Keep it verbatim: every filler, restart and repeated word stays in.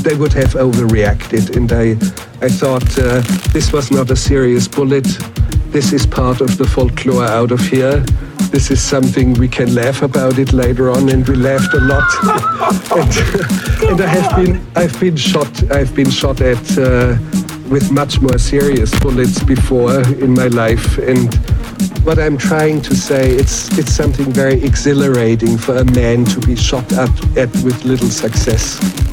they would have overreacted. And I, I thought uh, this was not a serious bullet. This is part of the folklore out of here. This is something we can laugh about it later on, and we laughed a lot. and, and I have been, I've been shot, I've been shot at uh, with much more serious bullets before in my life. And what I'm trying to say, it's it's something very exhilarating for a man to be shot at, at with little success.